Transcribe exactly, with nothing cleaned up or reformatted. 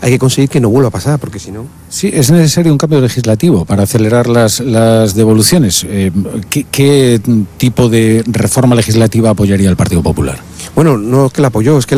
hay que conseguir que no vuelva a pasar, porque si no... Sí, es necesario un cambio legislativo para acelerar las, las devoluciones. Eh, ¿qué, ¿Qué tipo de reforma legislativa apoyaría el Partido Popular? Bueno, no es que la apoyó, es que